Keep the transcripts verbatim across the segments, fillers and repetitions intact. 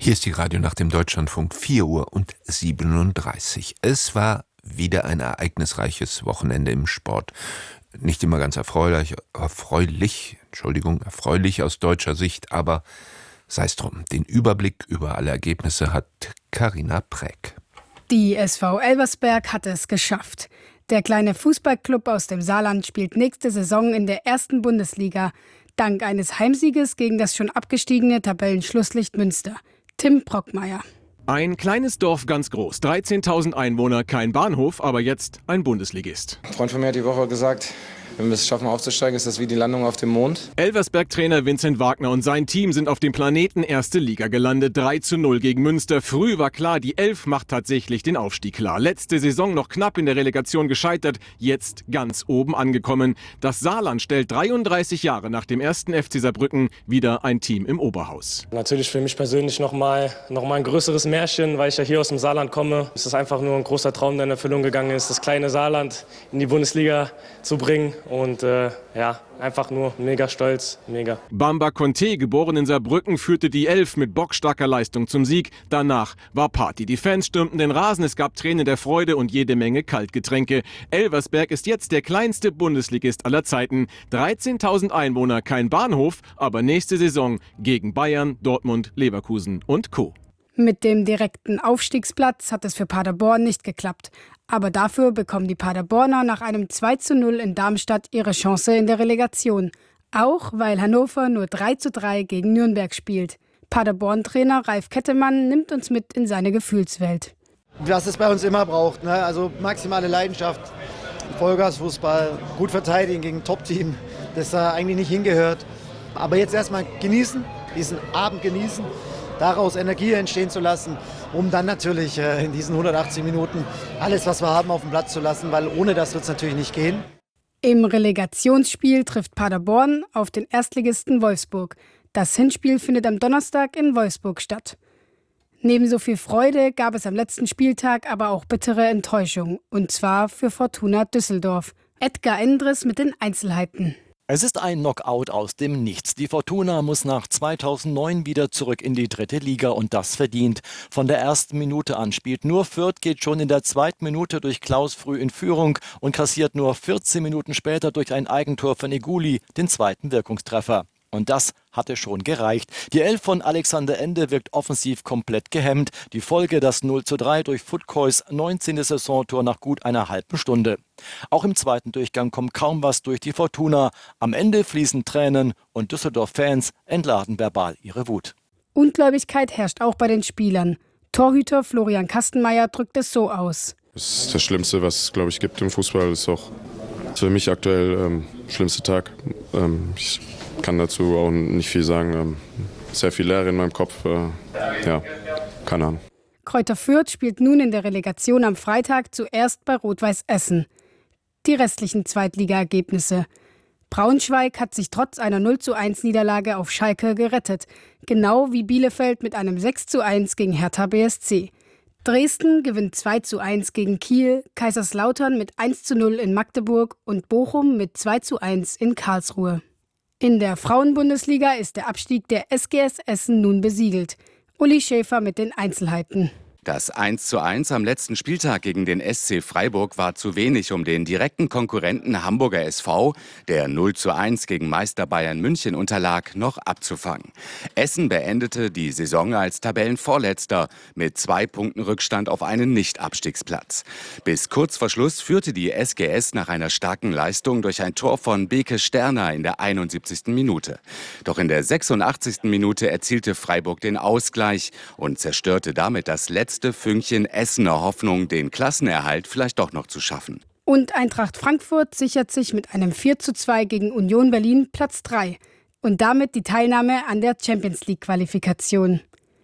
Hier ist die Radio nach dem Deutschlandfunk, vier Uhr und siebenunddreißig. Es war wieder ein ereignisreiches Wochenende im Sport. Nicht immer ganz erfreulich, erfreulich, Entschuldigung, erfreulich aus deutscher Sicht, aber sei es drum. Den Überblick über alle Ergebnisse hat Carina Präck. Die S V Elversberg hat es geschafft. Der kleine Fußballclub aus dem Saarland spielt nächste Saison in der ersten Bundesliga, dank eines Heimsieges gegen das schon abgestiegene Tabellenschlusslicht Münster. Tim Brockmeier. Ein kleines Dorf ganz groß, dreizehntausend Einwohner, kein Bahnhof, aber jetzt ein Bundesligist. Ein Freund von mir hat die Woche gesagt, wenn wir es schaffen aufzusteigen, ist das wie die Landung auf dem Mond. Elversberg-Trainer Vincent Wagner und sein Team sind auf dem Planeten Erste Liga gelandet. drei zu null gegen Münster. Früh war klar, die Elf macht tatsächlich den Aufstieg klar. Letzte Saison noch knapp in der Relegation gescheitert, jetzt ganz oben angekommen. Das Saarland stellt dreiunddreißig Jahre nach dem ersten F C Saarbrücken wieder ein Team im Oberhaus. Natürlich für mich persönlich nochmal noch mal ein größeres Märchen, weil ich ja hier aus dem Saarland komme. Es ist einfach nur ein großer Traum, der in Erfüllung gegangen ist, das kleine Saarland in die Bundesliga zu bringen. Und äh, ja, einfach nur mega stolz, mega. Bamba Conte, geboren in Saarbrücken, führte die Elf mit bockstarker Leistung zum Sieg. Danach war Party. Die Fans stürmten den Rasen, es gab Tränen der Freude und jede Menge Kaltgetränke. Elversberg ist jetzt der kleinste Bundesligist aller Zeiten. dreizehntausend Einwohner, kein Bahnhof, aber nächste Saison gegen Bayern, Dortmund, Leverkusen und Co. Mit dem direkten Aufstiegsplatz hat es für Paderborn nicht geklappt. Aber dafür bekommen die Paderborner nach einem zwei zu null in Darmstadt ihre Chance in der Relegation. Auch weil Hannover nur drei zu drei gegen Nürnberg spielt. Paderborn-Trainer Ralf Kettemann nimmt uns mit in seine Gefühlswelt. Was es bei uns immer braucht, ne? Also maximale Leidenschaft, Vollgasfußball, gut verteidigen gegen ein Top-Team, das da eigentlich nicht hingehört. Aber jetzt erstmal genießen, diesen Abend genießen. Daraus Energie entstehen zu lassen, um dann natürlich äh, in diesen hundertachtzig Minuten alles, was wir haben, auf den Platz zu lassen, weil ohne das wird es natürlich nicht gehen. Im Relegationsspiel trifft Paderborn auf den Erstligisten Wolfsburg. Das Hinspiel findet am Donnerstag in Wolfsburg statt. Neben so viel Freude gab es am letzten Spieltag aber auch bittere Enttäuschung, und zwar für Fortuna Düsseldorf. Edgar Endres mit den Einzelheiten. Es ist ein Knockout aus dem Nichts. Die Fortuna muss nach zweitausendneun wieder zurück in die dritte Liga und das verdient. Von der ersten Minute an spielt nur Fürth, geht schon in der zweiten Minute durch Klaus früh in Führung und kassiert nur vierzehn Minuten später durch ein Eigentor von Eguli den zweiten Wirkungstreffer. Und das hatte schon gereicht. Die Elf von Alexander Ende wirkt offensiv komplett gehemmt. Die Folge das null zu drei durch Futkois neunzehnte Saisontor nach gut einer halben Stunde. Auch im zweiten Durchgang kommt kaum was durch die Fortuna. Am Ende fließen Tränen und Düsseldorf-Fans entladen verbal ihre Wut. Ungläubigkeit herrscht auch bei den Spielern. Torhüter Florian Kastenmeier drückt es so aus. Das ist das Schlimmste, was es, glaube ich, gibt im Fußball. Das ist auch für mich aktuell ähm, schlimmste Tag. Ähm, ich kann dazu auch nicht viel sagen. Ähm, sehr viel Leere in meinem Kopf. Äh, ja, keine Ahnung. Kräuter Fürth spielt nun in der Relegation am Freitag zuerst bei Rot-Weiß Essen. Die restlichen Zweitliga-Ergebnisse. Braunschweig hat sich trotz einer null zu eins Niederlage auf Schalke gerettet. Genau wie Bielefeld mit einem sechs zu eins gegen Hertha B S C. Dresden gewinnt zwei zu eins gegen Kiel, Kaiserslautern mit eins zu null in Magdeburg und Bochum mit zwei zu eins in Karlsruhe. In der Frauenbundesliga ist der Abstieg der S G S Essen nun besiegelt. Uli Schäfer mit den Einzelheiten. Das eins zu eins am letzten Spieltag gegen den S C Freiburg war zu wenig, um den direkten Konkurrenten Hamburger S V, der null zu eins gegen Meister Bayern München unterlag, noch abzufangen. Essen beendete die Saison als Tabellenvorletzter mit zwei Punkten Rückstand auf einen Nicht-Abstiegsplatz. Bis kurz vor Schluss führte die S G S nach einer starken Leistung durch ein Tor von Beke Sterner in der einundsiebzigsten Minute. Doch in der sechsundachtzigsten Minute erzielte Freiburg den Ausgleich und zerstörte damit das letzte Fünkchen Essener Hoffnung, den Klassenerhalt vielleicht doch noch zu schaffen. Und Eintracht Frankfurt sichert sich mit einem vier zu zwei gegen Union Berlin Platz drei und damit die Teilnahme an der Champions-League-Qualifikation.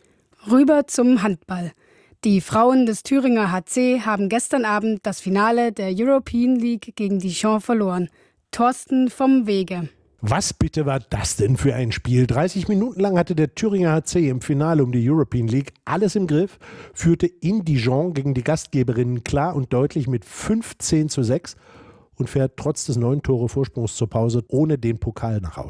Rüber zum Handball. Die Frauen des Thüringer H C haben gestern Abend das Finale der European League gegen Dijon verloren. Thorsten vom Wege. Was bitte war das denn für ein Spiel? dreißig Minuten lang hatte der Thüringer H C im Finale um die European League alles im Griff, führte in Dijon gegen die Gastgeberinnen klar und deutlich mit fünfzehn zu sechs und fährt trotz des neun Tore Vorsprungs zur Pause ohne den Pokal nach Hause.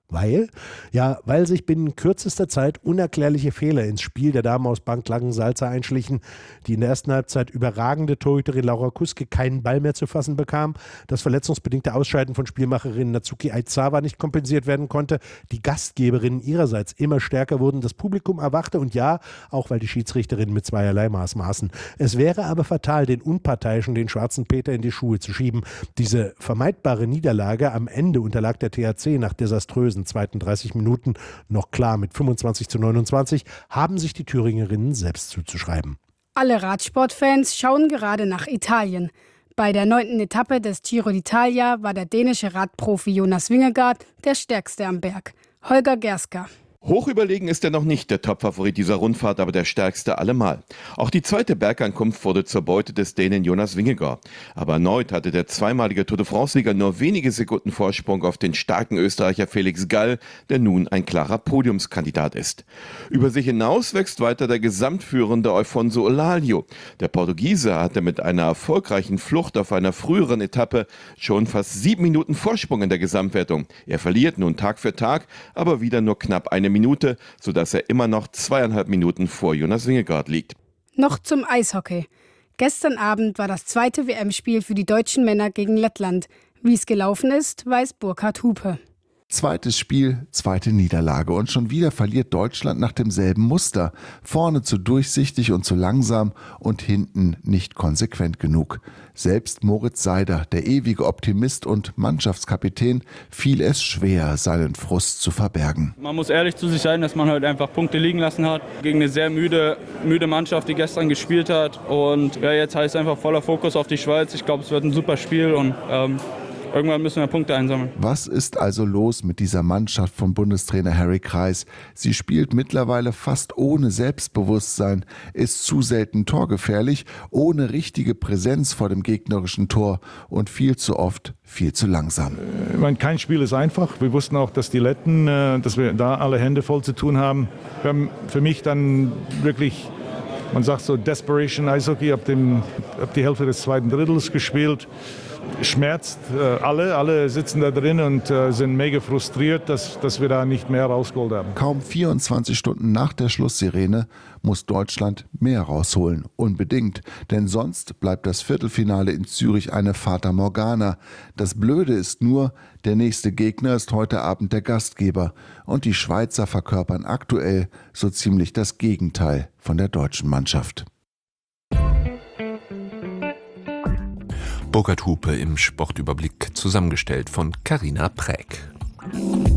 Weil? Ja, weil sich binnen kürzester Zeit unerklärliche Fehler ins Spiel der Damen aus Bank Langensalza einschlichen, die in der ersten Halbzeit überragende Torhüterin Laura Kuske keinen Ball mehr zu fassen bekam, das verletzungsbedingte Ausscheiden von Spielmacherin Natsuki Aizawa nicht kompensiert werden konnte, die Gastgeberinnen ihrerseits immer stärker wurden, das Publikum erwachte und ja, auch weil die Schiedsrichterinnen mit zweierlei Maß maßen. Es wäre aber fatal, den Unparteiischen, den schwarzen Peter in die Schuhe zu schieben. Diese vermeidbare Niederlage am Ende unterlag der T H C nach desaströsen zweiten dreißig Minuten noch klar mit fünfundzwanzig zu neunundzwanzig, haben sich die Thüringerinnen selbst zuzuschreiben. Alle Radsportfans schauen gerade nach Italien. Bei der neunten Etappe des Giro d'Italia war der dänische Radprofi Jonas Vingegaard der stärkste am Berg. Holger Gerska. Hoch überlegen ist er noch nicht der Topfavorit dieser Rundfahrt, aber der stärkste allemal. Auch die zweite Bergankunft wurde zur Beute des Dänen Jonas Vingegaard. Aber erneut hatte der zweimalige Tour de France-Sieger nur wenige Sekunden Vorsprung auf den starken Österreicher Felix Gall, der nun ein klarer Podiumskandidat ist. Über sich hinaus wächst weiter der gesamtführende Alfonso Olalio. Der Portugiese hatte mit einer erfolgreichen Flucht auf einer früheren Etappe schon fast sieben Minuten Vorsprung in der Gesamtwertung. Er verliert nun Tag für Tag, aber wieder nur knapp eine Minute, sodass er immer noch zweieinhalb Minuten vor Jonas Vingegaard liegt. Noch zum Eishockey. Gestern Abend war das zweite W M-Spiel für die deutschen Männer gegen Lettland. Wie es gelaufen ist, weiß Burkhard Hupe. Zweites Spiel, zweite Niederlage und schon wieder verliert Deutschland nach demselben Muster. Vorne zu durchsichtig und zu langsam und hinten nicht konsequent genug. Selbst Moritz Seider, der ewige Optimist und Mannschaftskapitän, fiel es schwer, seinen Frust zu verbergen. Man muss ehrlich zu sich sein, dass man heute einfach Punkte liegen lassen hat gegen eine sehr müde, müde Mannschaft, die gestern gespielt hat. Und ja, jetzt heißt einfach voller Fokus auf die Schweiz. Ich glaube, es wird ein super Spiel und ähm, irgendwann müssen wir Punkte einsammeln. Was ist also los mit dieser Mannschaft von Bundestrainer Harry Kreis? Sie spielt mittlerweile fast ohne Selbstbewusstsein, ist zu selten torgefährlich, ohne richtige Präsenz vor dem gegnerischen Tor und viel zu oft viel zu langsam. Ich meine, kein Spiel ist einfach. Wir wussten auch, dass die Letten, dass wir da alle Hände voll zu tun haben. Wir haben für mich dann wirklich, man sagt so Desperation Eishockey, ab, dem, ab die Hälfte des zweiten Drittels gespielt. Schmerzt äh, alle, alle sitzen da drin und äh, sind mega frustriert, dass, dass wir da nicht mehr rausgeholt haben. Kaum vierundzwanzig Stunden nach der Schlusssirene muss Deutschland mehr rausholen, unbedingt, denn sonst bleibt das Viertelfinale in Zürich eine Fata Morgana. Das Blöde ist nur, der nächste Gegner ist heute Abend der Gastgeber und die Schweizer verkörpern aktuell so ziemlich das Gegenteil von der deutschen Mannschaft. Burkhard Hupe im Sportüberblick, zusammengestellt von Carina Präg.